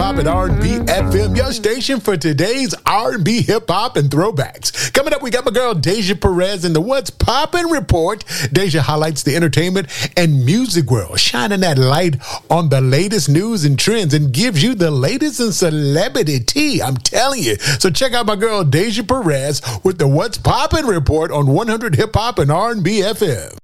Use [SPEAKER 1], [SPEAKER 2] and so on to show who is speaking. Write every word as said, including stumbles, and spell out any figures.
[SPEAKER 1] Hop and R and B F M, your station for today's R and B, hip hop, and throwbacks. Coming up, we got my girl Deja Perez in the What's Poppin' Report. Deja highlights the entertainment and music world, shining that light on the latest news and trends, and gives you the latest in celebrity tea. I'm telling you. So check out my girl Deja Perez with the What's Poppin' Report on one hundred Hip Hop and R and B F M.